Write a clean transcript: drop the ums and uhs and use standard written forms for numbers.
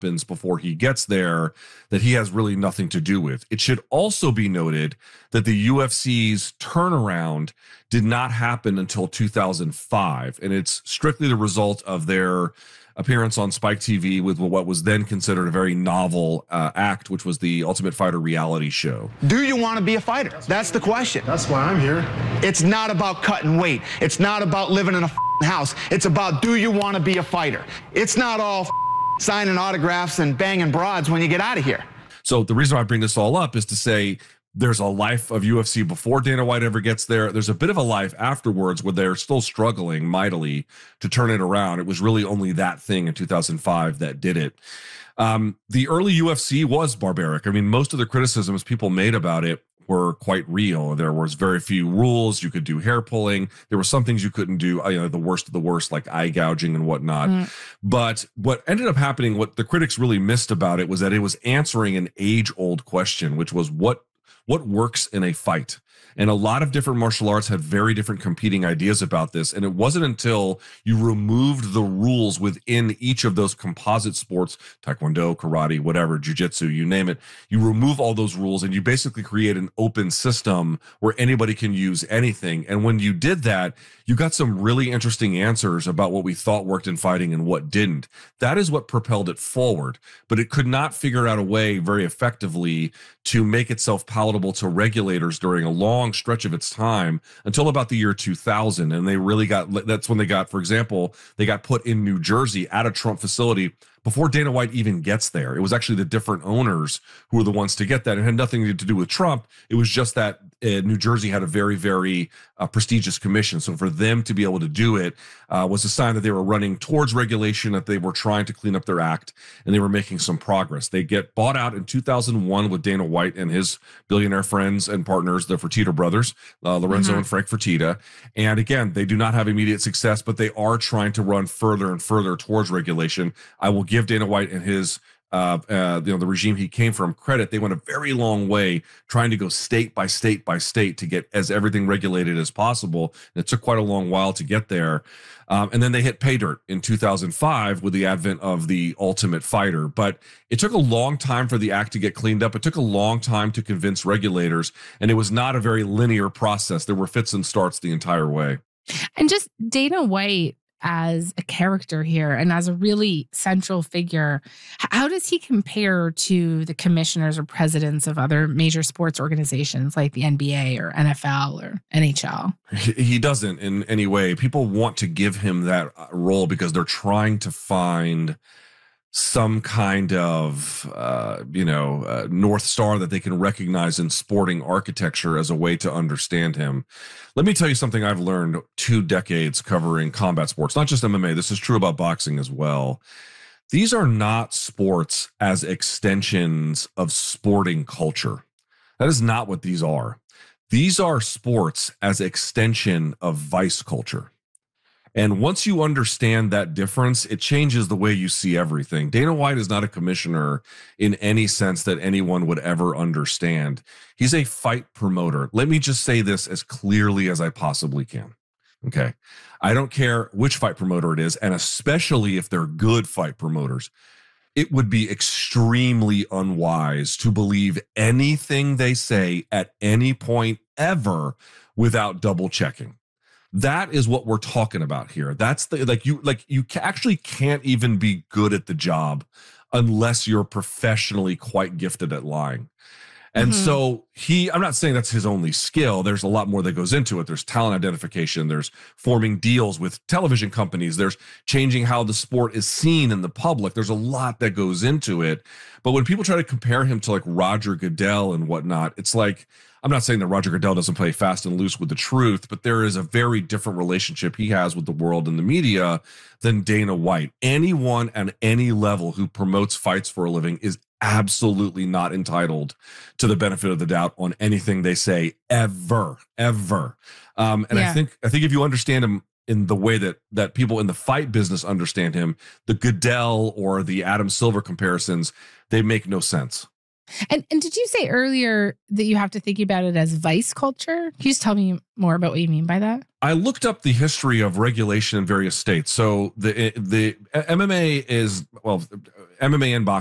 happens before he gets there that he has really nothing to do with. It should also be noted that the UFC's turnaround did not happen until 2005, and it's strictly the result of their appearance on Spike TV with what was then considered a very novel act, which was the Ultimate Fighter reality show. Do you want to be a fighter? That's the question. That's why I'm here. It's not about cutting weight. It's not about living in a house. It's about, do you want to be a fighter? It's not all signing autographs and banging broads when you get out of here. So the reason I bring this all up is to say there's a life of UFC before Dana White ever gets there. There's a bit of a life afterwards where they're still struggling mightily to turn it around. It was really only that thing in 2005 that did it. The early UFC was barbaric. I mean, most of the criticisms people made about it were quite real. There was very few rules. You could do hair pulling. There were some things you couldn't do, the worst of the worst, like eye gouging and whatnot. But what ended up happening, what the critics really missed about it was that it was answering an age-old question, which was what works in a fight. And a lot of different martial arts had very different competing ideas about this. And it wasn't until you removed the rules within each of those composite sports, taekwondo, karate, whatever, jiu-jitsu, you name it, you remove all those rules and you basically create an open system where anybody can use anything. And when you did that, you got some really interesting answers about what we thought worked in fighting and what didn't. That is what propelled it forward. But it could not figure out a way very effectively to make itself palatable to regulators during a long stretch of its time until about the year 2000. And they really that's when they got, for example, they got put in New Jersey at a Trump facility before Dana White even gets there. It was actually the different owners who were the ones to get that. It had nothing to do with Trump. It was just that New Jersey had a very, very prestigious commission. So for them to be able to do it was a sign that they were running towards regulation, that they were trying to clean up their act, and they were making some progress. They get bought out in 2001 with Dana White and his billionaire friends and partners, the Fertitta brothers, Lorenzo and Frank Fertitta. And again, they do not have immediate success, but they are trying to run further and further towards regulation. I will give Dana White and his the regime he came from credit. They went a very long way trying to go state by state by state to get as everything regulated as possible. And it took quite a long while to get there. And then they hit pay dirt in 2005 with the advent of the Ultimate Fighter. But it took a long time for the act to get cleaned up. It took a long time to convince regulators, and it was not a very linear process. There were fits and starts the entire way. And just Dana White as a character here and as a really central figure, how does he compare to the commissioners or presidents of other major sports organizations like the NBA or NFL or NHL? He doesn't in any way. People want to give him that role because they're trying to find some kind of, North Star that they can recognize in sporting architecture as a way to understand him. Let me tell you something I've learned 2 decades covering combat sports, not just MMA. This is true about boxing as well. These are not sports as extensions of sporting culture. That is not what these are. These are sports as extension of vice culture. And once you understand that difference, it changes the way you see everything. Dana White is not a commissioner in any sense that anyone would ever understand. He's a fight promoter. Let me just say this as clearly as I possibly can. Okay. I don't care which fight promoter it is, and especially if they're good fight promoters. It would be extremely unwise to believe anything they say at any point ever without double checking. That is what we're talking about here. That's you actually can't even be good at the job unless you're professionally quite gifted at lying. And so I'm not saying that's his only skill. There's a lot more that goes into it. There's talent identification. There's forming deals with television companies. There's changing how the sport is seen in the public. There's a lot that goes into it. But when people try to compare him to like Roger Goodell and whatnot, it's like, I'm not saying that Roger Goodell doesn't play fast and loose with the truth, but there is a very different relationship he has with the world and the media than Dana White. Anyone at any level who promotes fights for a living is absolutely not entitled to the benefit of the doubt on anything they say ever. I think if you understand him in the way that people in the fight business understand him, the Goodell or the Adam Silver comparisons, they make no sense. And did you say earlier that you have to think about it as vice culture? Can you just tell me more about what you mean by that? I looked up the history of regulation in various states. So the MMA is, MMA and boxing